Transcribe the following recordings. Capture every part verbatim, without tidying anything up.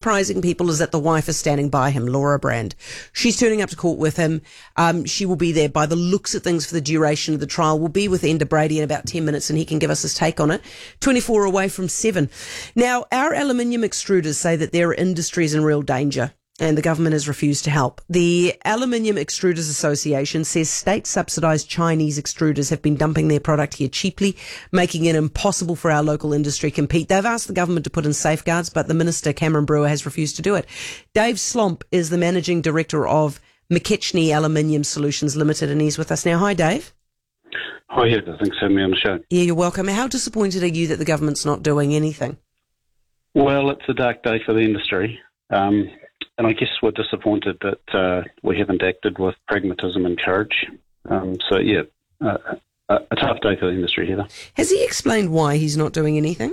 surprising people is that the wife is standing by him, Laura Brand. She's turning up to court with him. Um, she will be there by the looks of things for the duration of the trial. We'll be with Enda Brady in about ten minutes and he can give us his take on it. twenty-four away from seven. Now, our aluminium extruders say that their industry is in real danger, and the government has refused to help. The Aluminium Extruders Association says state-subsidised Chinese extruders have been dumping their product here cheaply, making it impossible for our local industry to compete. They've asked the government to put in safeguards, but the Minister, Cameron Brewer, has refused to do it. Dave Slomp is the Managing Director of McKechnie Aluminium Solutions Limited, and he's with us now. Hi, Dave. Hi, Heather. Thanks for having me on the show. Yeah, you're welcome. How disappointed are you that the government's not doing anything? Well, it's a dark day for the industry. Um, And I guess we're disappointed that uh, we haven't acted with pragmatism and courage. Um, so, yeah, uh, a, a tough day for the industry, Heather. Has he explained why he's not doing anything?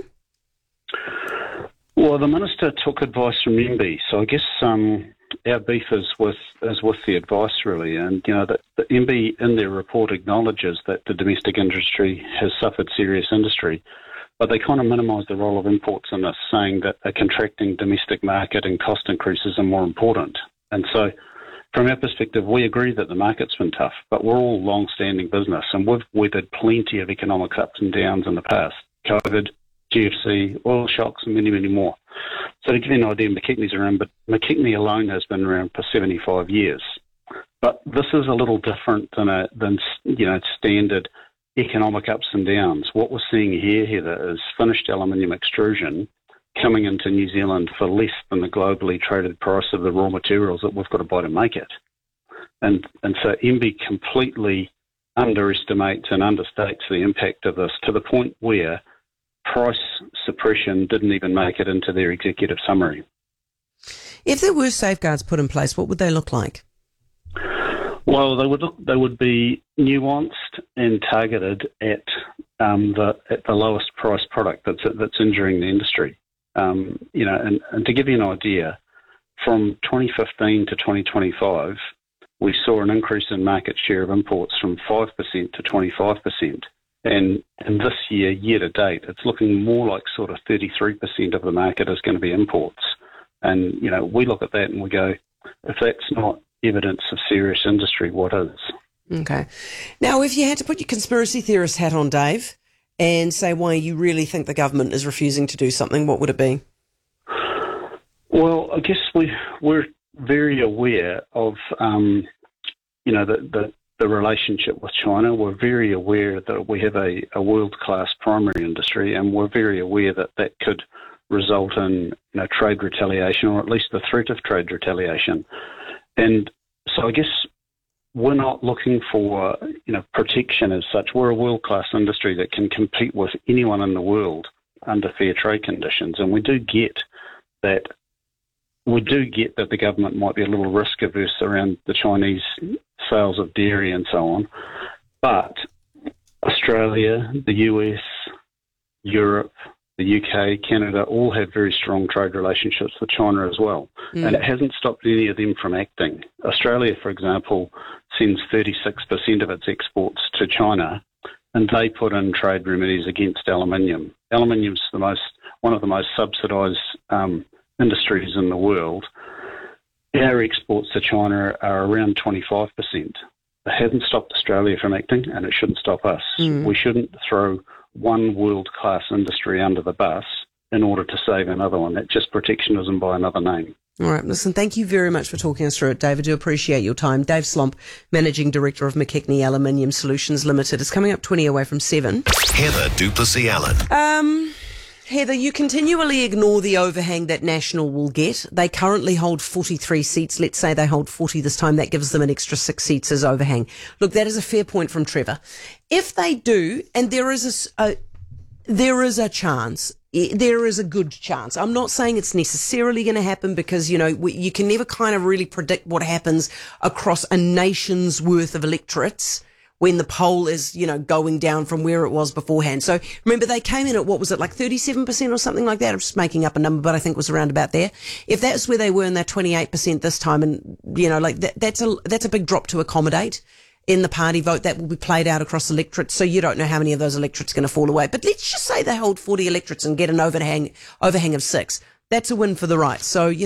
Well, the Minister took advice from M B, so I guess um, our beef is with is with the advice, really. And, you know, the, the M B in their report acknowledges that the domestic industry has suffered serious industry, but they kind of minimise the role of imports in this, saying that a contracting domestic market and cost increases are more important. And so, from our perspective, we agree that the market's been tough, but we're all long-standing business, and we've weathered plenty of economic ups and downs in the past. COVID, G F C, oil shocks, and many, many more. So to give you an idea, McKechnie's around, but McKechnie alone has been around for seventy-five years. But this is a little different than, a, than you know, standard economic ups and downs. What we're seeing here, Heather, is finished aluminium extrusion coming into New Zealand for less than the globally traded price of the raw materials that we've got to buy to make it. And and so M B completely underestimates and understates the impact of this to the point where price suppression didn't even make it into their executive summary. If there were safeguards put in place, what would they look like? Well, they would look, they would be nuanced and targeted at um, the at the lowest price product that's that's injuring the industry. Um, you know, and, and to give you an idea, from twenty fifteen to twenty twenty-five, we saw an increase in market share of imports from five percent to twenty-five percent. And and this year, year to date, it's looking more like sort of thirty-three percent of the market is going to be imports. And you know, we look at that and we go, if that's not evidence of serious industry, what is? Okay. Now, if you had to put your conspiracy theorist hat on, Dave, and say why you really think the government is refusing to do something, what would it be? Well, I guess we, we're very aware of, um, you know, the, the, the relationship with China. We're very aware that we have a, a world-class primary industry, and we're very aware that that could result in, you know, trade retaliation, or at least the threat of trade retaliation. And so I guess we're not looking for, you know, protection as such. We're a world-class industry that can compete with anyone in the world under fair trade conditions. And we do get that we do get that the government might be a little risk averse around the Chinese sales of dairy and so on. But Australia, the U S, Europe, the U K, Canada, all have very strong trade relationships with China as well. Mm. And it hasn't stopped any of them from acting. Australia, for example, sends thirty-six percent of its exports to China, and they put in trade remedies against aluminium. Aluminium's the most, one of the most subsidised um, industries in the world. Our exports to China are around twenty-five percent. It hasn't stopped Australia from acting, and it shouldn't stop us. Mm. We shouldn't throw one world-class industry under the bus in order to save another one. That's just protectionism by another name. All right, listen, thank you very much for talking us through it, Dave. I do appreciate your time. Dave Slomp, Managing Director of McKechnie Aluminium Solutions Limited. It's coming up twenty away from seven. Heather du Plessis-Allen. Um... Heather, you continually ignore the overhang that National will get. They currently hold forty-three seats. Let's say they hold forty this time. That gives them an extra six seats as overhang. Look, that is a fair point from Trevor. If they do, and there is a, a there is a chance, there is a good chance. I'm not saying it's necessarily going to happen because, you know, we, you can never kind of really predict what happens across a nation's worth of electorates when the poll is, you know, going down from where it was beforehand. So remember, they came in at, what was it, like thirty-seven percent or something like that? I'm just making up a number, but I think it was around about there. If that's where they were and they're twenty-eight percent this time, and, you know, like that, that's a, that's a big drop to accommodate in the party vote that will be played out across electorates. So you don't know how many of those electorates are going to fall away. But let's just say they hold forty electorates and get an overhang, overhang of six. That's a win for the right. So, you